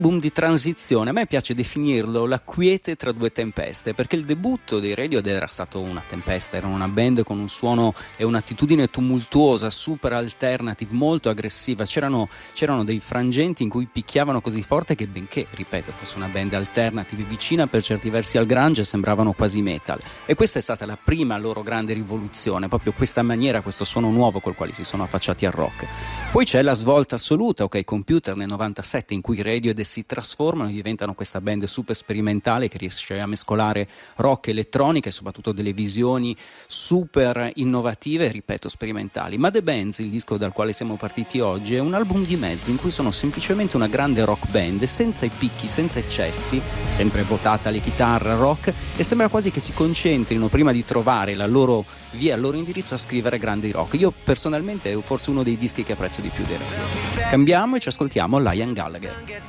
Boom di transizione, a me piace definirlo la quiete tra due tempeste, perché il debutto dei Radiohead era stato una tempesta, era una band con un suono e un'attitudine tumultuosa, super alternative, molto aggressiva, c'erano dei frangenti in cui picchiavano così forte che, benché, ripeto, fosse una band alternative vicina per certi versi al grunge, sembravano quasi metal, e questa è stata la prima loro grande rivoluzione, proprio questa maniera, questo suono nuovo col quale si sono affacciati al rock. Poi c'è la svolta assoluta, OK Computer nel 97, in cui i Radiohead si trasformano e diventano questa band super sperimentale che riesce a mescolare rock, elettronica e soprattutto delle visioni super innovative, ripeto, sperimentali. Ma The Bands, il disco dal quale siamo partiti oggi, è un album di mezzo in cui sono semplicemente una grande rock band, senza i picchi, senza eccessi, sempre votata alle chitarre rock, e sembra quasi che si concentrino, prima di trovare la loro via, il loro indirizzo, a scrivere grandi rock. Io personalmente è forse uno dei dischi che apprezzo di più dei Radiohead. Cambiamo e ci ascoltiamo Liam Gallagher.